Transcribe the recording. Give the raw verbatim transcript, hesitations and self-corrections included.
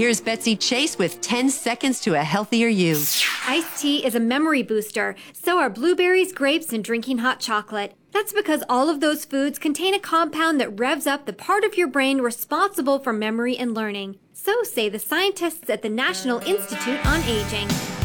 Here's Betsy Chase with ten seconds to a healthier you. Iced tea is a memory booster. So are blueberries, grapes, and drinking hot chocolate. That's because all of those foods contain a compound that revs up the part of your brain responsible for memory and learning. So say the scientists at the National Institute on Aging.